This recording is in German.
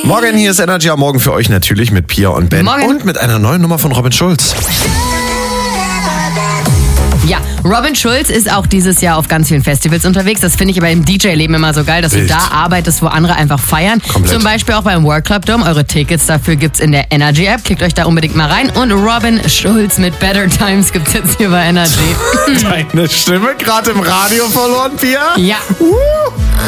Morgen, hier ist Energy am Morgen für euch natürlich mit Pia und Ben. Morgen. Und mit einer neuen Nummer von Robin Schulz. Ja, Robin Schulz ist auch dieses Jahr auf ganz vielen Festivals unterwegs. Das finde ich aber im DJ-Leben immer so geil, dass Wild. du da arbeitest, wo andere einfach feiern. Komplett. Zum Beispiel auch beim World Club Dome. Eure Tickets dafür gibt's in der Energy App. Klickt euch da unbedingt mal rein. Und Robin Schulz mit Better Times gibt's jetzt hier bei Energy. Deine Stimme gerade im Radio verloren, Pia? Ja.